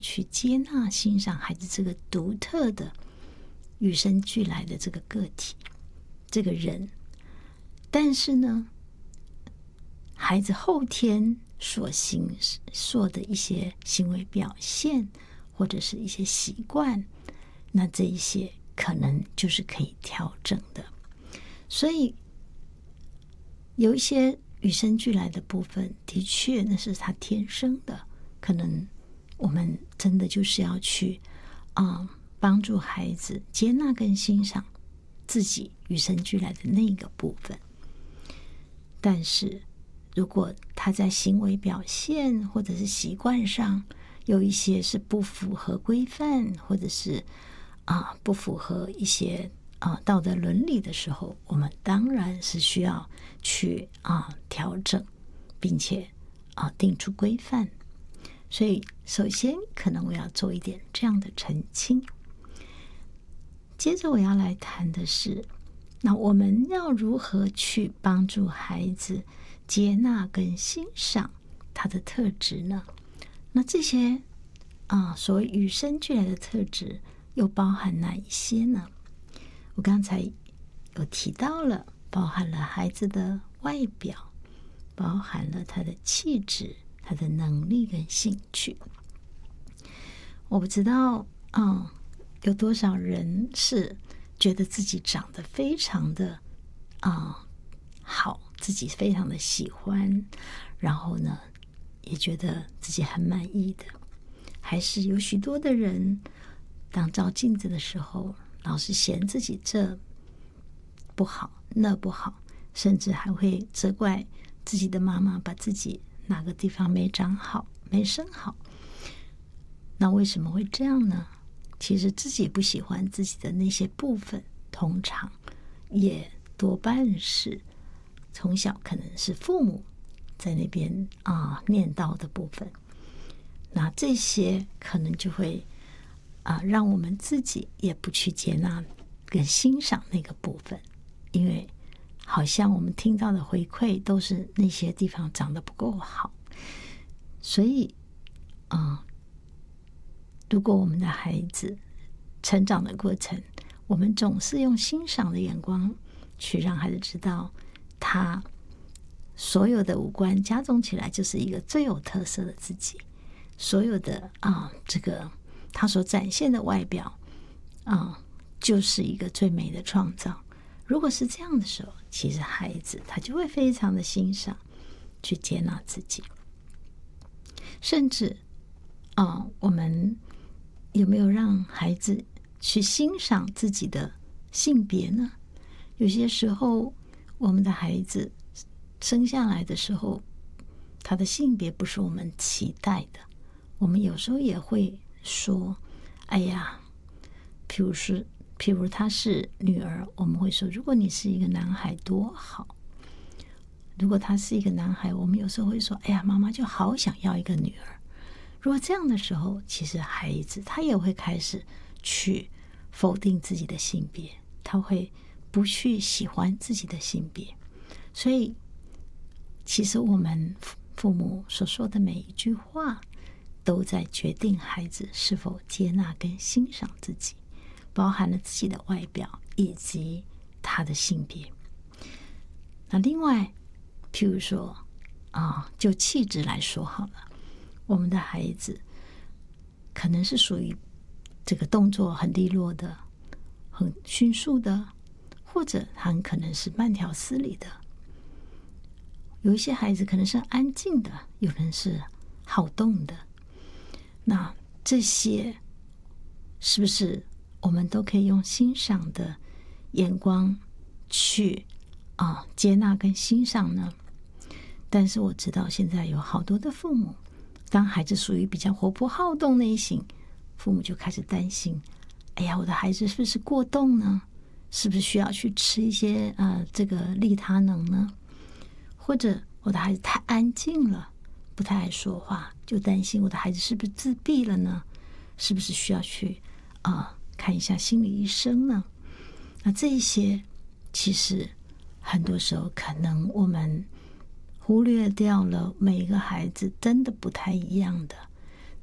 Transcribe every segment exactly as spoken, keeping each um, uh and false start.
去接纳欣赏孩子这个独特的与生俱来的这个个体，这个人。但是呢，孩子后天所行所的一些行为表现，或者是一些习惯，那这一些可能就是可以调整的。所以有一些与生俱来的部分，的确那是他天生的，可能我们真的就是要去啊、呃、帮助孩子接纳跟欣赏自己与生俱来的那个部分。但是如果他在行为表现或者是习惯上有一些是不符合规范，或者是啊、呃、不符合一些啊、呃、道德伦理的时候，我们当然是需要去啊、呃、调整，并且啊、呃、定出规范。所以首先可能我要做一点这样的澄清。接着我要来谈的是，那我们要如何去帮助孩子接纳跟欣赏他的特质呢？那这些啊，所谓与生俱来的特质又包含哪一些呢？我刚才有提到了，包含了孩子的外表，包含了他的气质，他的能力跟兴趣。我不知道嗯，有多少人是觉得自己长得非常的啊、呃、好，自己非常的喜欢，然后呢也觉得自己很满意的。还是有许多的人当照镜子的时候，老是嫌自己这不好那不好，甚至还会责怪自己的妈妈把自己哪个地方没长好没生好。那为什么会这样呢？其实自己不喜欢自己的那些部分，通常也多半是从小可能是父母在那边啊念叨的部分。那这些可能就会啊让我们自己也不去接纳跟欣赏那个部分，因为好像我们听到的回馈都是那些地方长得不够好。所以啊、嗯，如果我们的孩子成长的过程，我们总是用欣赏的眼光去让孩子知道他所有的五官加总起来就是一个最有特色的自己，所有的啊，这个他所展现的外表啊，就是一个最美的创造。如果是这样的时候，其实孩子他就会非常的欣赏，去接纳自己。甚至啊，我们有没有让孩子去欣赏自己的性别呢？有些时候我们的孩子生下来的时候，他的性别不是我们期待的。我们有时候也会说，哎呀，譬如是譬如她是女儿，我们会说，如果你是一个男孩多好。如果他是一个男孩，我们有时候会说，哎呀，妈妈就好想要一个女儿。如果这样的时候，其实孩子他也会开始去否定自己的性别，他会不去喜欢自己的性别。所以其实我们父母所说的每一句话都在决定孩子是否接纳跟欣赏自己，包含了自己的外表以及他的性别。那另外譬如说啊，就气质来说好了，我们的孩子可能是属于这个动作很利落的，很迅速的，或者他很可能是慢条斯理的。有一些孩子可能是安静的，有人是好动的。那这些是不是我们都可以用欣赏的眼光去啊接纳跟欣赏呢？但是我知道现在有好多的父母，当孩子属于比较活泼好动那一型，父母就开始担心，哎呀，我的孩子是不是过动呢？是不是需要去吃一些呃这个利他能呢？或者我的孩子太安静了，不太爱说话，就担心我的孩子是不是自闭了呢？是不是需要去啊、呃、看一下心理医生呢？那这一些其实很多时候可能我们忽略掉了每一个孩子真的不太一样的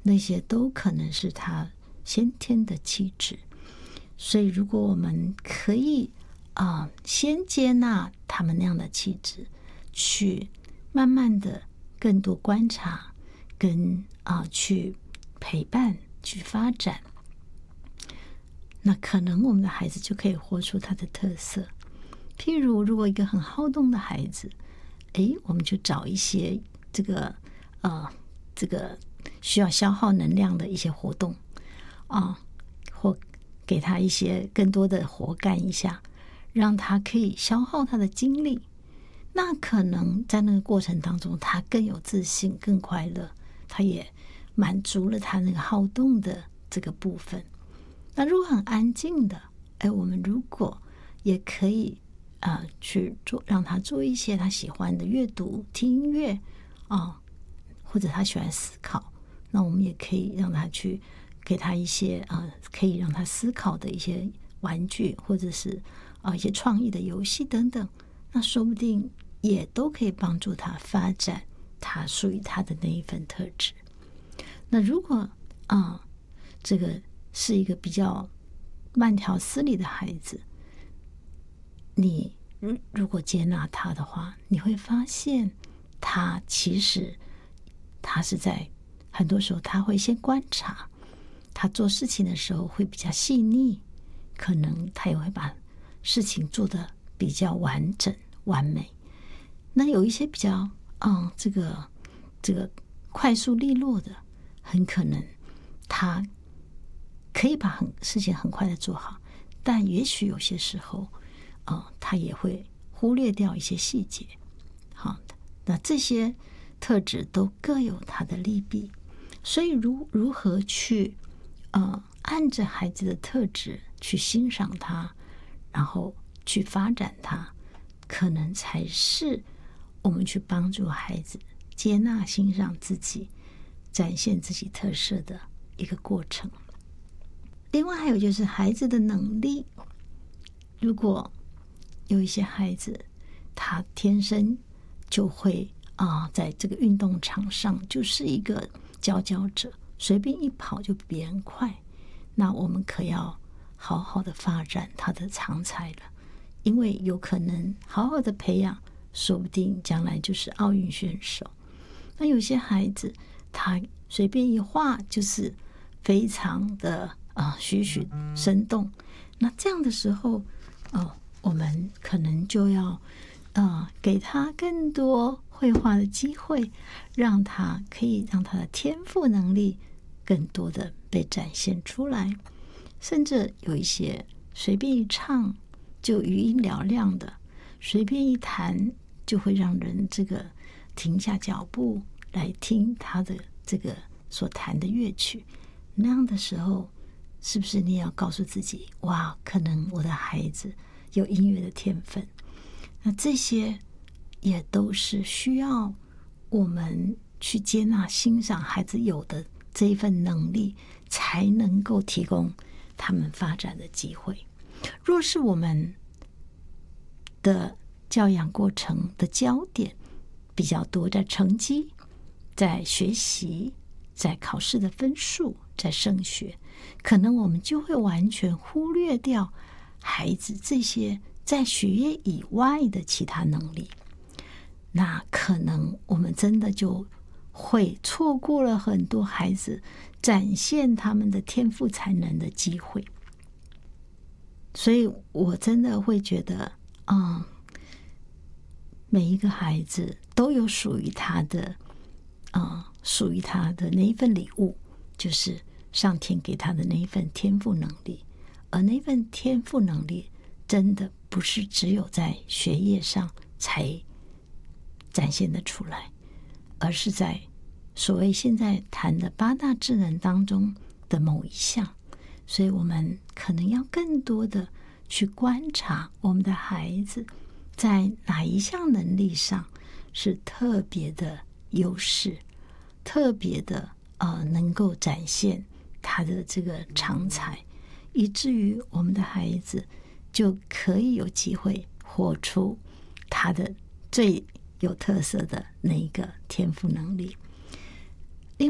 那些都可能是他先天的气质。所以如果我们可以啊、呃，先接纳他们那样的气质，去慢慢的更多观察，跟啊、呃、去陪伴，去发展，那可能我们的孩子就可以活出他的特色。譬如如果一个很好动的孩子，诶，我们就找一些这个呃这个需要消耗能量的一些活动啊，或给他一些更多的活干一下，让他可以消耗他的精力。那可能在那个过程当中，他更有自信，更快乐，他也满足了他那个好动的这个部分。那如果很安静的，哎，我们如果也可以呃去做，让他做一些他喜欢的阅读、听音乐啊、呃，或者他喜欢思考，那我们也可以让他去给他一些呃可以让他思考的一些玩具，或者是啊、呃、一些创意的游戏等等。那说不定也都可以帮助他发展他属于他的那一份特质。那如果啊、呃，这个是一个比较慢条斯理的孩子，你如果接纳他的话，你会发现他其实他是在很多时候他会先观察，他做事情的时候会比较细腻，可能他也会把事情做得比较完整完美。那有一些比较嗯这个这个快速利落的，很可能他可以把很事情很快的做好，但也许有些时候呃他也会忽略掉一些细节。好，那这些特质都各有它的利弊，所以如如何去呃按着孩子的特质去欣赏他，然后去发展他，可能才是我们去帮助孩子接纳欣赏自己，展现自己特色的一个过程。另外还有就是孩子的能力，如果有一些孩子他天生就会啊、呃，在这个运动场上就是一个佼佼者，随便一跑就比别人快，那我们可要好好的发展他的长才了，因为有可能好好的培养，说不定将来就是奥运选手。那有些孩子他随便一画就是非常的啊、呃、栩栩生动，那这样的时候哦，我们可能就要呃给他更多绘画的机会，让他可以让他的天赋能力更多的被展现出来。甚至有一些随便一唱就余音嘹亮的，随便一弹就会让人这个停下脚步来听他的这个所弹的乐曲。那样的时候，是不是你也要告诉自己，哇，可能我的孩子有音乐的天分？那这些也都是需要我们去接纳欣赏孩子有的这一份能力，才能够提供他们发展的机会。若是我们的教养过程的焦点比较多在成绩，在学习，在考试的分数，在升学，可能我们就会完全忽略掉孩子这些在学业以外的其他能力。那可能我们真的就会错过了很多孩子展现他们的天赋才能的机会。所以我真的会觉得嗯，每一个孩子都有属于他的嗯，属于他的那一份礼物，就是上天给他的那一份天赋能力。而那份天赋能力真的不是只有在学业上才展现得出来，而是在所谓现在谈的八大智能当中的某一项。所以我们可能要更多的去观察我们的孩子在哪一项能力上是特别的优势，特别的呃能够展现他的这个长才，以至于我们的孩子就可以有机会活出他的最有特色的那一个天赋能力。另外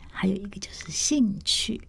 还有一个就是兴趣。